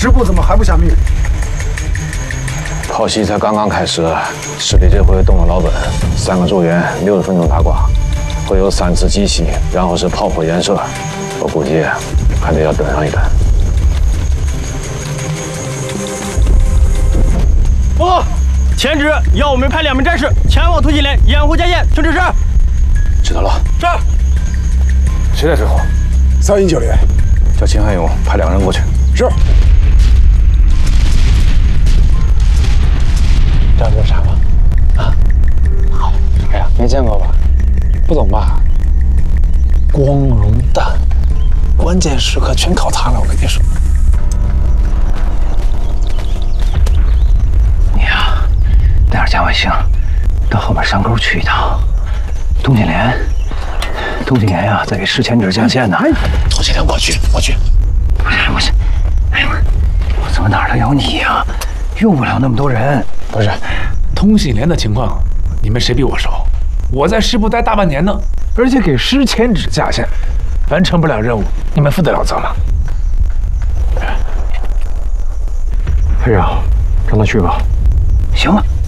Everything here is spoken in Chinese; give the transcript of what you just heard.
师部怎么还不下命令？ 炮袭才刚刚开始，师弟这回动了老本，3个助员60分钟打挂，会有3次击袭，然后是炮火颜射，我估计还得要等上一等。 报告，前指要我们派2名战士前往通信连掩护家燕，请指示。 知道了。 是。 谁在之后 319连， 叫秦汉勇派2个人过去。 是。 知道这是啥吗？啊？啥呀？没见过吧？不懂吧？光荣弹，关键时刻全靠它了，我跟你说。 你呀，带点加卫星，到后面山沟去一趟。东锦联呀，在给师前指架线呢。 东锦联，我去。 不是，哎呦，我怎么哪儿都有你呀？用不了那么多人。 不是，通信连的情况，你们谁比我熟？我在师部待大半年呢，而且给师前指架线，完成不了任务，你们负得了责吗？ 队长，让他去吧。行啊。